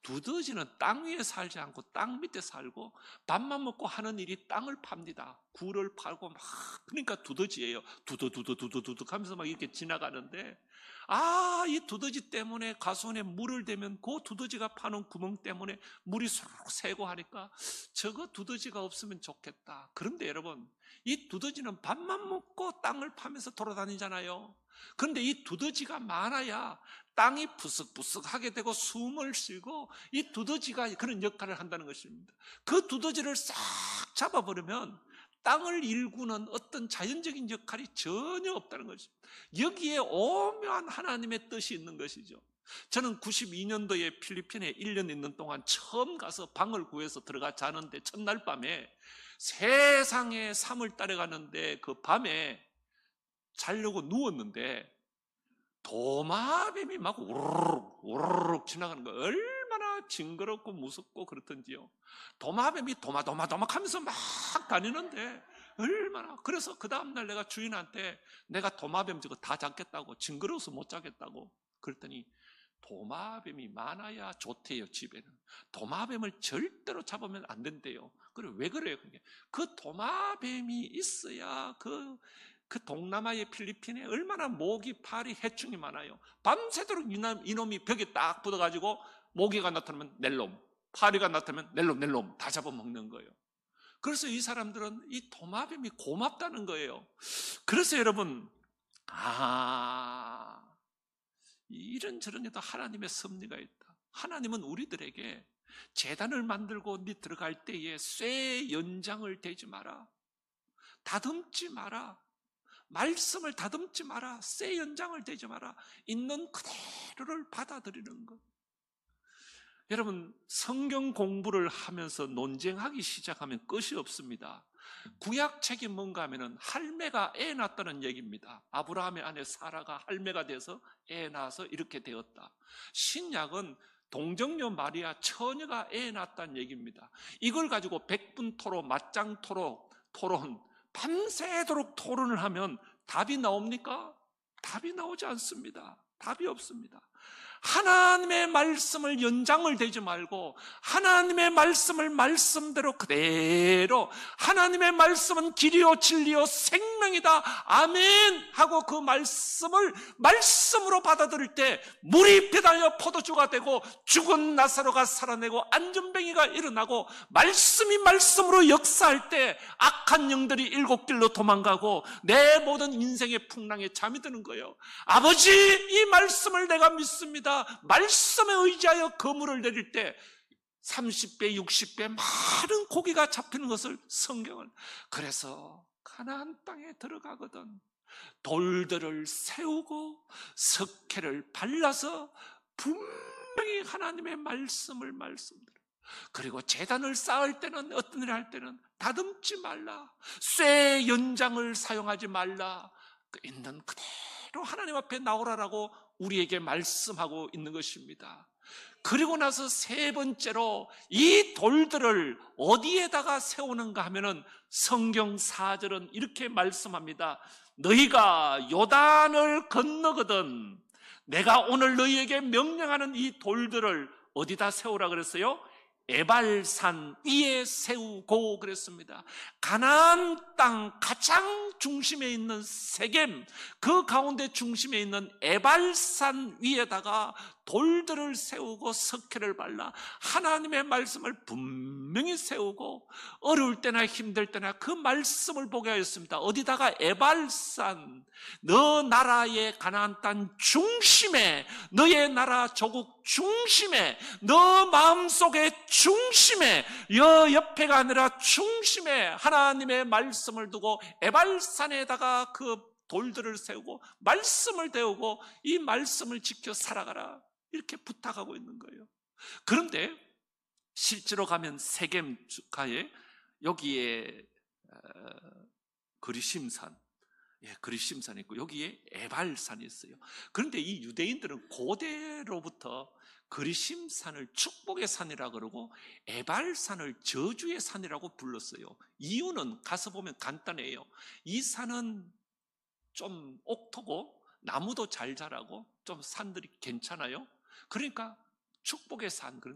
두더지는 땅 위에 살지 않고 땅 밑에 살고 밥만 먹고 하는 일이 땅을 팝니다. 굴을 팔고 막, 그러니까 두더지예요. 두더두더두더두더 하면서 막 이렇게 지나가는데, 이 두더지 때문에 가수원에 물을 대면 그 두더지가 파는 구멍 때문에 물이 수룩 새고 하니까 저거 두더지가 없으면 좋겠다. 그런데 여러분, 이 두더지는 밥만 먹고 땅을 파면서 돌아다니잖아요. 그런데 이 두더지가 많아야 땅이 부스럭부스럭하게 되고 숨을 쉬고 이 두더지가 그런 역할을 한다는 것입니다. 그 두더지를 싹 잡아버리면 땅을 일구는 어떤 자연적인 역할이 전혀 없다는 것입니다. 여기에 오묘한 하나님의 뜻이 있는 것이죠. 저는 92년도에 필리핀에 1년 있는 동안 처음 가서 방을 구해서 들어가 자는데 첫날 밤에 세상에 3월달에 가는데 그 밤에 자려고 누웠는데 도마뱀이 막 우르륵 우르륵 지나가는 거 얼마나 징그럽고 무섭고 그렇던지요. 도마뱀이 도마도마 하면서 막 다니는데 얼마나. 그래서 그 다음날 내가 주인한테 내가 도마뱀 저거 다 잡겠다고, 징그러워서 못 잡겠다고 그랬더니 도마뱀이 많아야 좋대요. 집에는 도마뱀을 절대로 잡으면 안 된대요. 그래, 왜 그래요? 그 도마뱀이 있어야 그 동남아의 필리핀에 얼마나 모기, 파리, 해충이 많아요. 밤새도록 이놈이 벽에 딱 붙어가지고 모기가 나타나면 낼놈, 파리가 나타나면 낼놈 다 잡아먹는 거예요. 그래서 이 사람들은 이 도마뱀이 고맙다는 거예요. 그래서 여러분, 이런저런에도 하나님의 섭리가 있다. 하나님은 우리들에게 제단을 만들고 네 들어갈 때에 쇠 연장을 대지 마라, 다듬지 마라, 말씀을 다듬지 마라, 쇠 연장을 대지 마라, 있는 그대로를 받아들이는 것. 여러분, 성경 공부를 하면서 논쟁하기 시작하면 끝이 없습니다. 구약책이 뭔가 하면은 할매가 애 낳았다는 얘기입니다. 아브라함의 아내 사라가 할매가 돼서 애 낳아서 이렇게 되었다. 신약은 동정녀 마리아 처녀가 애 낳았다는 얘기입니다. 이걸 가지고 백분토론, 맞짱 토론, 밤새도록 토론을 하면 답이 나옵니까? 답이 나오지 않습니다. 답이 없습니다. 하나님의 말씀을 연장을 대지 말고 하나님의 말씀을 말씀대로 그대로, 하나님의 말씀은 길이요 진리요 생명이다, 아멘 하고 그 말씀을 말씀으로 받아들일 때 물이 배달려 포도주가 되고 죽은 나사로가 살아내고 안전뱅이가 일어나고 말씀이 말씀으로 역사할 때 악한 영들이 일곱 길로 도망가고 내 모든 인생의 풍랑에 잠이 드는 거예요. 아버지, 이 말씀을 내가 믿습니다. 말씀에 의지하여 거물을 내릴 때 30배, 60배 많은 고기가 잡히는 것을 성경은. 그래서 가나안 땅에 들어가거든 돌들을 세우고 석회를 발라서 분명히 하나님의 말씀을 말씀드려. 그리고 제단을 쌓을 때는, 어떤 일을 할 때는 다듬지 말라, 쇠 연장을 사용하지 말라, 있는 그대로 하나님 앞에 나오라라고 우리에게 말씀하고 있는 것입니다. 그리고 나서 세 번째로 이 돌들을 어디에다가 세우는가 하면은 성경 4절은 이렇게 말씀합니다. 너희가 요단을 건너거든 내가 오늘 너희에게 명령하는 이 돌들을 어디다 세우라 그랬어요? 에발산 위에 세우고 그랬습니다. 가나안 땅 가장 중심에 있는 세겜, 그 가운데 중심에 있는 에발산 위에다가 돌들을 세우고 석회를 발라 하나님의 말씀을 분명히 세우고 어려울 때나 힘들 때나 그 말씀을 보게 하였습니다. 어디다가? 에발산, 너 나라의 가나안 땅 중심에, 너의 나라 조국 중심에, 너 마음속의 중심에, 여 옆에가 아니라 중심에 하나님의 말씀을 두고 에발산에다가 그 돌들을 세우고 말씀을 배우고 이 말씀을 지켜 살아가라, 이렇게 부탁하고 있는 거예요. 그런데 실제로 가면 세겜가에 여기에 그리심산, 그리심산이 있고 여기에 에발산이 있어요. 그런데 이 유대인들은 고대로부터 그리심산을 축복의 산이라고 그러고 에발산을 저주의 산이라고 불렀어요. 이유는 가서 보면 간단해요. 이 산은 좀 옥토고 나무도 잘 자라고 좀 산들이 괜찮아요. 그러니까 축복의 산,